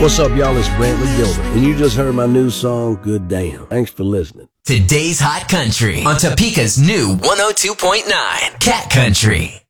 What's up, y'all? It's Brantley Gilbert, and you just heard my new song, Good Damn. Thanks for listening. Today's Hot Country on Topeka's new 102.9 Cat Country.